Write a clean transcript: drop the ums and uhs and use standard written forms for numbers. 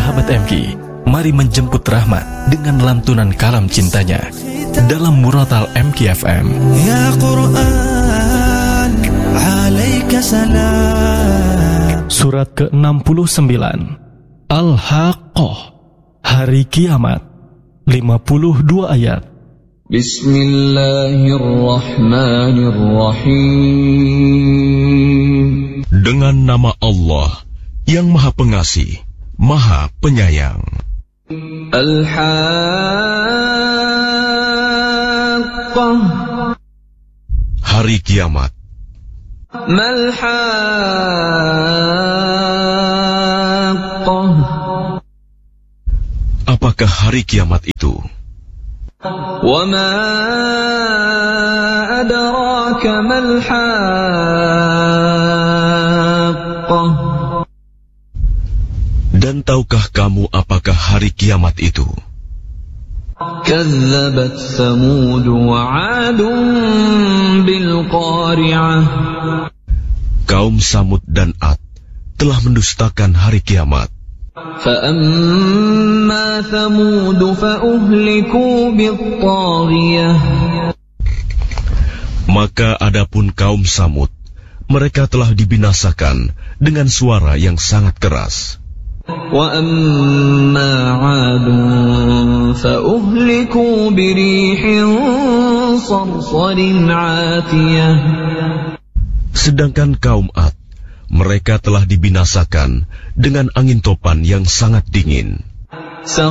Sahabat MK, mari menjemput rahmat dengan lantunan kalam cintanya dalam Muratal MK FM. Ya Quran, alaika salam. Surat ke-69 Al-Haqqah, Hari Kiamat, 52 ayat. Bismillahirrahmanirrahim. Dengan nama Allah yang Maha Pengasih, Maha Penyayang. Al-Haqqah, Hari Kiamat. Mal-Haqqah, apakah hari kiamat itu? Wa ma adraka mal-Haqqah, dan tahukah kamu apakah hari kiamat itu? Kazzabat Thamud wa 'Adun bil Qari'ah. Kaum Samud dan Ad telah mendustakan hari kiamat. Fa'amma Thamud fa'uhliku bit-Taghiyah. Maka adapun kaum Samud, mereka telah dibinasakan dengan suara yang sangat keras. Wa amma 'Adun fa'uhliku birihin sarsarin 'atiyah. Sedangkan kaum Ad, mereka telah dibinasakan dengan angin topan yang sangat dingin.